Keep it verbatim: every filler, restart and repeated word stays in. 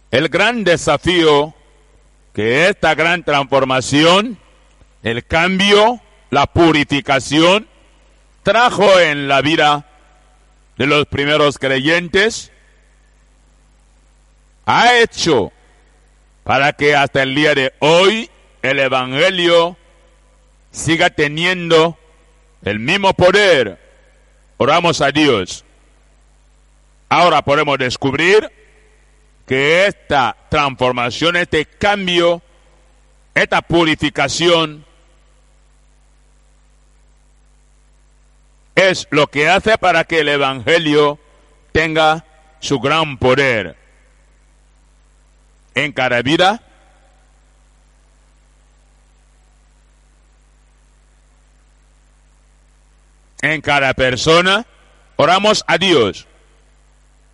el gran desafío que esta gran transformación, el cambio, la purificación, trajo en la vida de los primeros creyentes, ha hecho para que hasta el día de hoy el Evangelio siga teniendo el mismo poder. Oramos a Dios. Ahora podemos descubrir que esta transformación, este cambio, esta purificación es lo que hace para que el Evangelio tenga su gran poder en cada vida, en cada persona. Oramos a Dios.